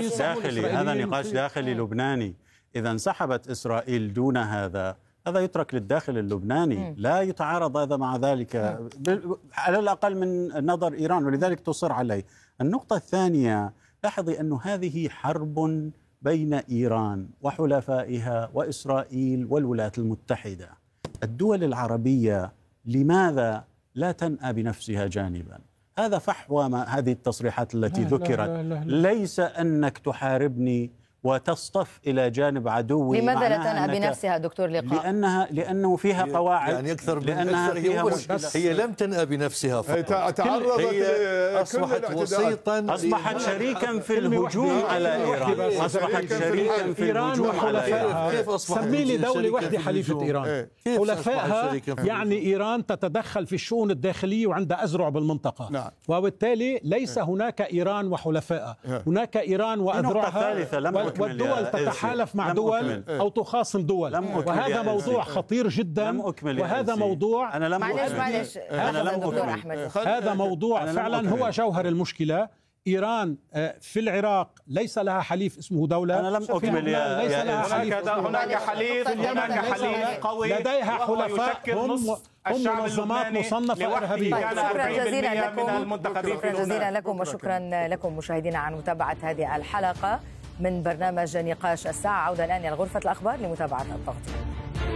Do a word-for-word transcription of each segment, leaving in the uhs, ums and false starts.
نقاش داخلي، هذا نقاش داخلي لبناني. إذا انسحبت إسرائيل دون هذا، هذا يترك للداخل اللبناني، لا يتعارض هذا مع ذلك على الأقل من نظر إيران، ولذلك تصر عليه. النقطة الثانية، لاحظي أن هذه حرب بين إيران وحلفائها وإسرائيل والولايات المتحدة. الدول العربية لماذا لا تنأى بنفسها جانبا؟ هذا فحوى ما هذه التصريحات التي لا ذكرت. لا لا لا لا. ليس أنك تحاربني وتصطف إلى جانب عدوي. لماذا لا تنأى بنفسها دكتور لقاء؟ لأنها لأنه فيها قواعد، يعني أكثر من لأنها أكثر فيها هي, مشكلة. هي لم تنأى بنفسها فقط، تعرضت هي أصبحت وسيطا، أصبحت شريكا في الهجوم على إيران، أصبحت شريكا في الهجوم على إيران. كيف أصبحت سمي لي دولة واحدة حليفة إيران؟ حلفائها يعني إيران تتدخل في الشؤون الداخلية وعندها أزرع بالمنطقة. نعم. وبالتالي ليس هناك إيران وحلفائها، هناك إيران وأذرعها، والدول تتحالف مع دول أو تخاصم دول، وهذا موضوع خطير جدا. وهذا موضوع أنا لم معلش معلش أنا لم دكتور أحمد، هذا موضوع فعلا هو جوهر المشكلة. إيران في العراق ليس لها حليف اسمه دولة. أنا لم أكمل يا ليس لها حليف. هناك حليف هناك حليف قوي لديها حلفاء هم هم منظمات مصنفة إرهابية. شكرا جزيلا لكم، شكرا جزيلا لكم وشكرا لكم مشاهدينا عن متابعة هذه الحلقة من برنامج نقاش الساعة. عودة الآن إلى غرفة الأخبار لمتابعة التغطية.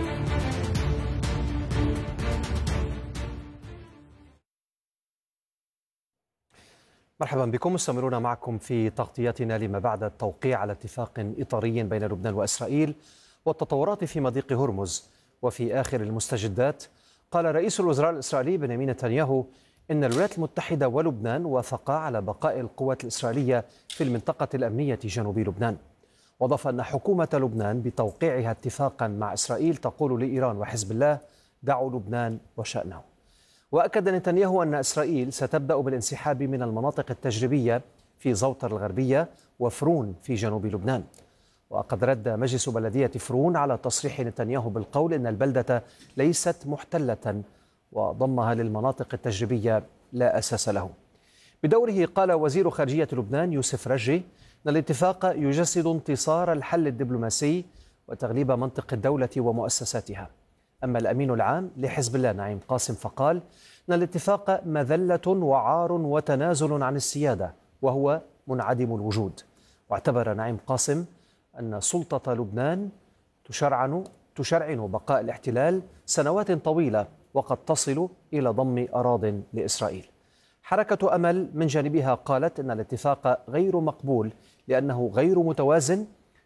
مرحبا بكم، مستمرون معكم في تغطيتنا لما بعد التوقيع على اتفاق إطاري بين لبنان وإسرائيل والتطورات في مضيق هرمز. وفي آخر المستجدات، قال رئيس الوزراء الإسرائيلي بنيامين نتنياهو إن الولايات المتحدة ولبنان وافقا على بقاء القوات الإسرائيلية في المنطقة الأمنية جنوب لبنان. وأضاف أن حكومة لبنان بتوقيعها اتفاقا مع إسرائيل تقول لإيران وحزب الله دعوا لبنان وشأنه. وأكد نتنياهو أن إسرائيل ستبدأ بالانسحاب من المناطق التجريبية في زوطر الغربية وفرون في جنوب لبنان. وقد رد مجلس بلدية فرون على تصريح نتنياهو بالقول إن البلدة ليست محتلة وضمها للمناطق التجريبية لا أساس له. بدوره قال وزير خارجية لبنان يوسف رجي أن الاتفاق يجسد انتصار الحل الدبلوماسي وتغليب منطق الدولة ومؤسساتها. أما الأمين العام لحزب الله نعيم قاسم فقال أن الاتفاق مذلة وعار وتنازل عن السيادة وهو منعدم الوجود. واعتبر نعيم قاسم أن سلطة لبنان تشرعن تشرعن بقاء الاحتلال سنوات طويلة وقد تصل إلى ضم أراضٍ لإسرائيل. حركة أمل من جانبها قالت أن الاتفاق غير مقبول لأنه غير متوازن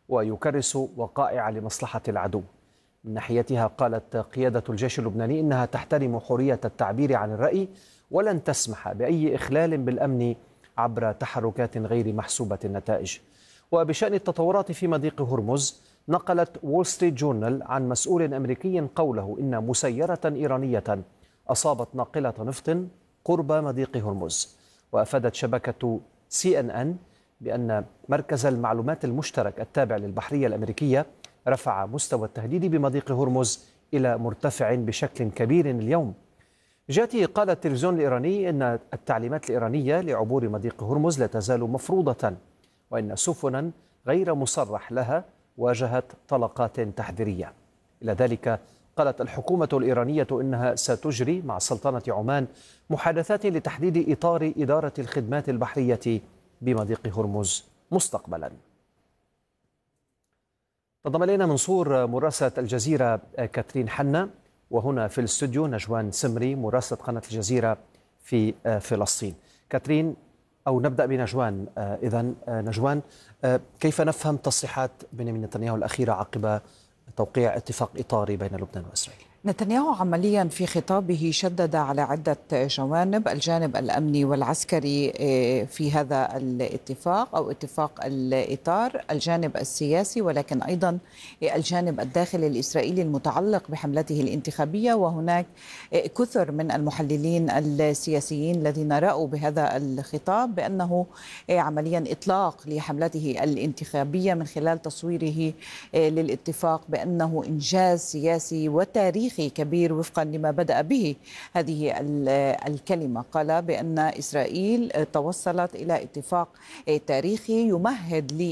ويكرس وقائع لمصلحة العدو. من ناحيتها قالت قيادة الجيش اللبناني إنها تحترم حرية التعبير عن الرأي ولن تسمح بأي إخلال بالأمن عبر تحركات غير محسوبة النتائج. وبشأن التطورات في مضيق هرمز، نقلت وول ستريت جورنال عن مسؤول أمريكي قوله إن مسيرة إيرانية أصابت ناقلة نفط قرب مضيق هرمز. وأفادت شبكة سي إن إن بأن مركز المعلومات المشترك التابع للبحرية الأمريكية رفع مستوى التهديد بمضيق هرمز إلى مرتفع بشكل كبير اليوم. جاته قال التلفزيون الإيراني إن التعليمات الإيرانية لعبور مضيق هرمز لا تزال مفروضة، وإن سفنا غير مصرح لها واجهت طلقات تحذيرية. إلى ذلك قالت الحكومة الإيرانية إنها ستجري مع سلطنة عمان محادثات لتحديد إطار إدارة الخدمات البحرية بمضيق هرمز مستقبلا. انضم إلينا من صور مراسلة الجزيرة كاترين حنا، وهنا في الاستوديو نجوان سمري مراسلة قناة الجزيرة في فلسطين. كاترين، أو نبدأ بنجوان. إذن نجوان، كيف نفهم تصريحات بنيامين نتنياهو الأخيرة عقب توقيع اتفاق إطاري بين لبنان وإسرائيل؟ نتنياهو عمليا في خطابه شدد على عدة جوانب، الجانب الأمني والعسكري في هذا الاتفاق أو اتفاق الإطار، الجانب السياسي، ولكن أيضا الجانب الداخلي الإسرائيلي المتعلق بحملته الانتخابية. وهناك كثر من المحللين السياسيين الذين رأوا بهذا الخطاب بأنه عمليا إطلاق لحملته الانتخابية من خلال تصويره للاتفاق بأنه إنجاز سياسي وتاريخي كبير وفقا لما بدأ به هذه الكلمة. قال بأن إسرائيل توصلت إلى اتفاق تاريخي يمهد